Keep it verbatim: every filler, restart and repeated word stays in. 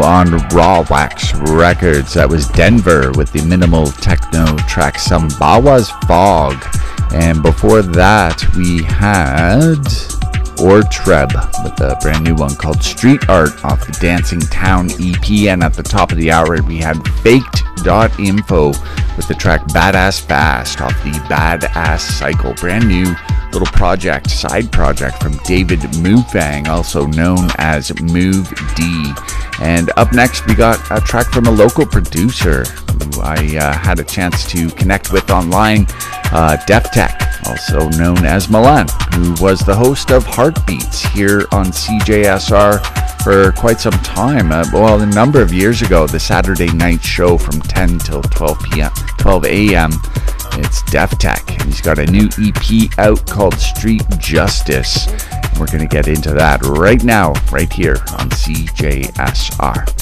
on Raw Wax Records. That was Denver with the minimal techno track Sambawa's Fog. And before that, we had Ortreb with a brand new one called Street Art off the Dancing Town E P. And at the top of the hour, we had Faked dot info with the track Badass Fast off the Badass Cycle. Brand new little project, side project from David Mufang, also known as Move D. And up next, we got a track from a local producer who I uh, had a chance to connect with online, uh, DefTech, also known as Milan, who was the host of Heartbeats here on C J S R for quite some time. Uh, well, a number of years ago, the Saturday night show from ten till twelve p.m., twelve a.m. It's DefTech, and he's got a new E P out called Street Justice. We're going to get into that right now, right here on C J S R.